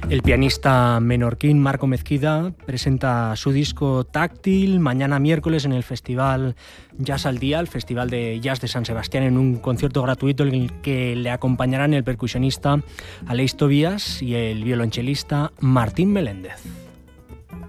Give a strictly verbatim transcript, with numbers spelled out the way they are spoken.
El pianista menorquín Marco Mezquida presenta su disco Táctil mañana miércoles en el Festival Jazz al Día, el Festival de Jazz de San Sebastián, en un concierto gratuito en el que le acompañarán el percusionista Aleix Tobías y el violonchelista Martín Meléndez.